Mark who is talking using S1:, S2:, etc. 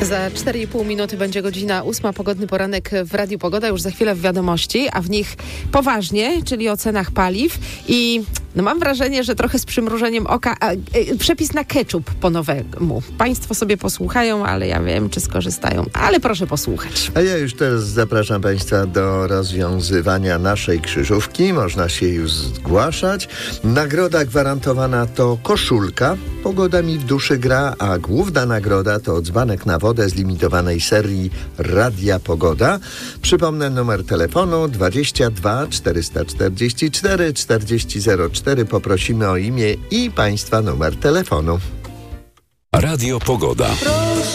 S1: Za 4,5 minuty będzie godzina 8. Pogodny poranek w Radiu Pogoda. Już za chwilę w wiadomości, a w nich poważnie, czyli o cenach paliw. I mam wrażenie, że trochę z przymrużeniem oka przepis na ketchup po nowemu. Państwo sobie posłuchają, ale ja wiem, czy skorzystają. Ale proszę posłuchać.
S2: A ja już teraz zapraszam Państwa do rozwiązywania naszej krzyżówki. Można się już zgłaszać. Nagroda gwarantowana to koszulka. Pogoda mi w duszy gra, a główna nagroda to dzbanek na wodę z limitowanej serii Radia Pogoda. Przypomnę numer telefonu 22 444 4004. Poprosimy o imię i Państwa numer telefonu.
S3: Radio Pogoda.